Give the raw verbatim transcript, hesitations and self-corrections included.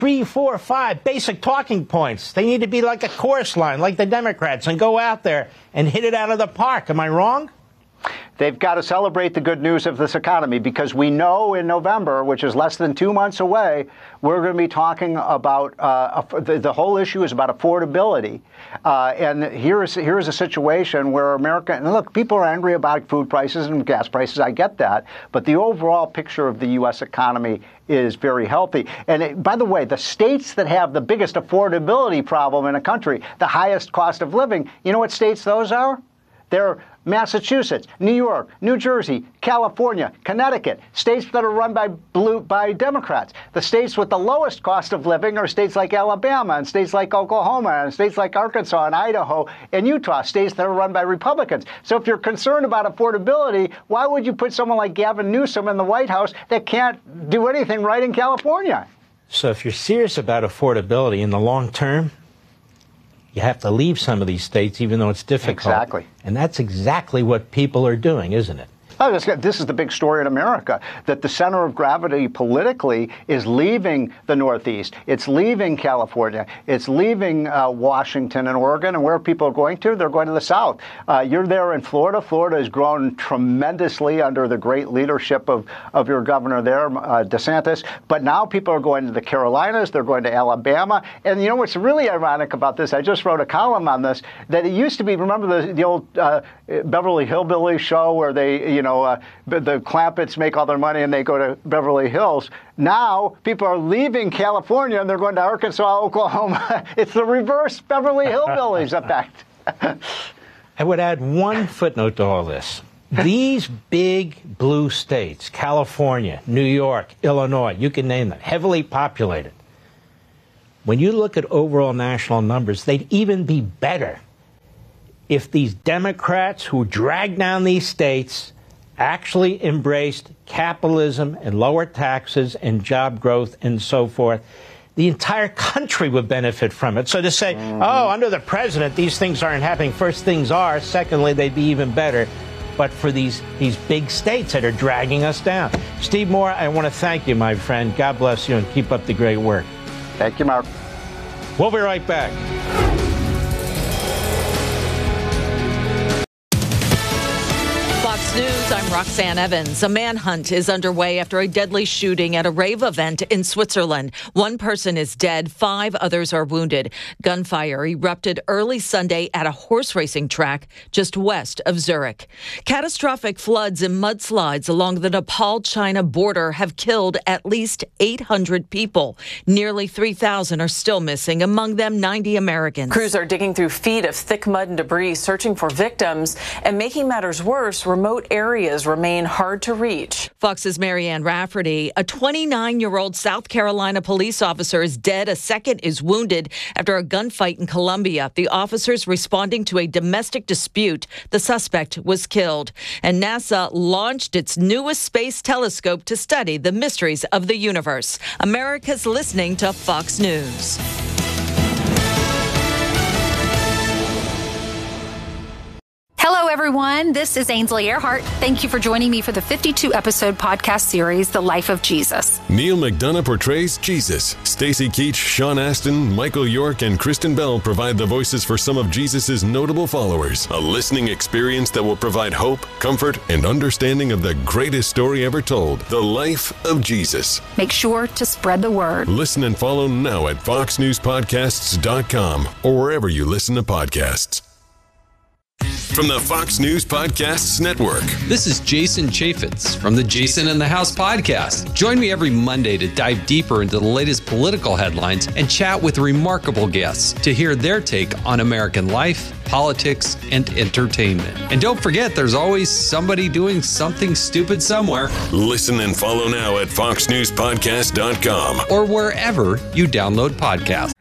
three, four, five basic talking points. They need to be like a chorus line, like the Democrats, and go out there and hit it out of the park. Am I wrong? They've got to celebrate the good news of this economy, because we know in November, which is less than two months away, we're going to be talking about uh, the, the whole issue is about affordability. Uh, and here's here's a situation where America, and look, people are angry about food prices and gas prices. I get that. But the overall picture of the U S economy is very healthy. And it, by the way, the states that have the biggest affordability problem in a country, the highest cost of living, you know what states those are? They're Massachusetts, New York, New Jersey, California, Connecticut, states that are run by blue by Democrats. The states with the lowest cost of living are states like Alabama and states like Oklahoma and states like Arkansas and Idaho and Utah, states that are run by Republicans. So if you're concerned about affordability, why would you put someone like Gavin Newsom in the White House that can't do anything right in California? So if you're serious about affordability in the long term, you have to leave some of these states, even though it's difficult. Exactly. And that's exactly what people are doing, isn't it? Oh, this, this is the big story in America, that the center of gravity politically is leaving the Northeast. It's leaving California. It's leaving uh, Washington and Oregon. And where are people going to? They're going to the South. Uh, you're there in Florida. Florida has grown tremendously under the great leadership of, of your governor there, uh, DeSantis. But now people are going to the Carolinas. They're going to Alabama. And you know what's really ironic about this? I just wrote a column on this, that it used to be, remember the, the old uh, Beverly Hillbillies show where they, you know, Uh, the Clampetts make all their money and they go to Beverly Hills. Now people are leaving California and they're going to Arkansas, Oklahoma. It's the reverse Beverly Hillbillies effect. I would add one footnote to all this. These big blue states, California, New York, Illinois, you can name them, heavily populated. When you look at overall national numbers, they'd even be better if these Democrats who drag down these states actually embraced capitalism and lower taxes and job growth and so forth. The entire country would benefit from it. So to say, mm-hmm. oh, under the president, these things aren't happening. First, things are. Secondly, they'd be even better. But for these, these big states that are dragging us down. Steve Moore, I want to thank you, my friend. God bless you and keep up the great work. Thank you, Mark. We'll be right back. News, I'm Roxanne Evans. A manhunt is underway after a deadly shooting at a rave event in Switzerland. One person is dead, five others are wounded. Gunfire erupted early Sunday at a horse racing track just west of Zurich. Catastrophic floods and mudslides along the Nepal-China border have killed at least eight hundred people. Nearly three thousand are still missing, among them ninety Americans. Crews are digging through feet of thick mud and debris, searching for victims. And making matters worse, remote areas remain hard to reach. Fox's Marianne Rafferty. A twenty-nine-year-old South Carolina police officer is dead. A second is wounded after a gunfight in Colombia. The officers responding to a domestic dispute. The suspect was killed. And NASA launched its newest space telescope to study the mysteries of the universe. America's listening to Fox News. Hello, everyone. This is Ainsley Earhart. Thank you for joining me for the fifty-two episode podcast series, The Life of Jesus. Neil McDonough portrays Jesus. Stacy Keach, Sean Astin, Michael York, and Kristen Bell provide the voices for some of Jesus' notable followers. A listening experience that will provide hope, comfort, and understanding of the greatest story ever told, The Life of Jesus. Make sure to spread the word. Listen and follow now at fox news podcasts dot com or wherever you listen to podcasts. From the Fox News Podcasts Network. This is Jason Chaffetz from the Jason in the House podcast. Join me every Monday to dive deeper into the latest political headlines and chat with remarkable guests to hear their take on American life, politics, and entertainment. And don't forget, there's always somebody doing something stupid somewhere. Listen and follow now at fox news podcast dot com or wherever you download podcasts.